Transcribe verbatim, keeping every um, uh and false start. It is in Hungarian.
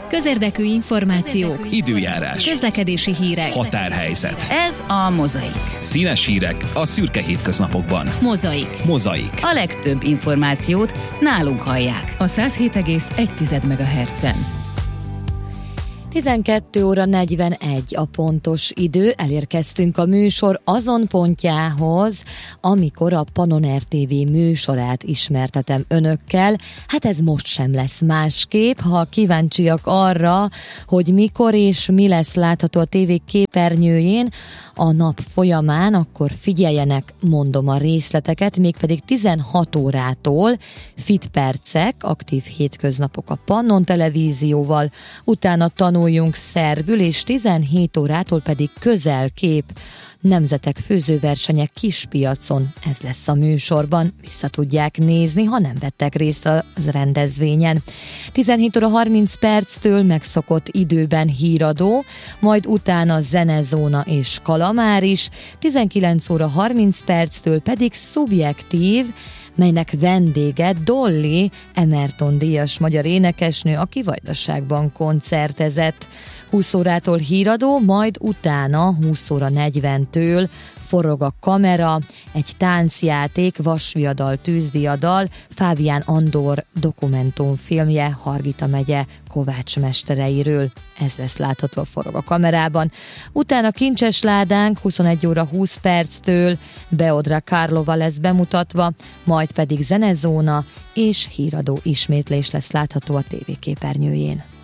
közérdekű információk, időjárás, közlekedési hírek, határhelyzet. Ez a Mozaik. Színes hírek a szürke hétköznapokban. Mozaik. Mozaik. A legtöbb információt nálunk hallják. A száz hét egész egy megahertzen. tizenkét óra negyvenegy a pontos idő, elérkeztünk a műsor azon pontjához, amikor a Pannon er té vé műsorát ismertetem önökkel. Hát ez most sem lesz másképp, ha kíváncsiak arra, hogy mikor és mi lesz látható a tévé képernyőjén a nap folyamán, akkor figyeljenek, mondom a részleteket, mégpedig tizenhat órától Fit percek, aktív hétköznapok a Pannon televízióval, utána tanuljunk szerbül, és tizenhét órától pedig közelkép, nemzetek főzőversenyek Kispiacon. Ez lesz a műsorban, vissza tudják nézni, ha nem vettek részt az rendezvényen. tizenhét óra harminc perctől megszokott időben híradó, majd utána zenezóna és kalamár is, tizenkilenc óra harminc perctől pedig szubjektív, melynek vendége Dolly Emerton díjas magyar énekesnő, aki Vajdaságban koncertezett. húsz órától híradó, majd utána húsz óra negyventől forog a kamera, egy táncjáték, Vasviadal, Tűzdiadal, Fábián Andor dokumentumfilmje Hargita megye Kovács mestereiről. Ez lesz látható a Forog a kamerában. Utána Kincses ládánk huszonegy óra húsz perctől Beodra Karlova lesz bemutatva, majd pedig zenezóna és híradó ismétlés lesz látható a tévéképernyőjén.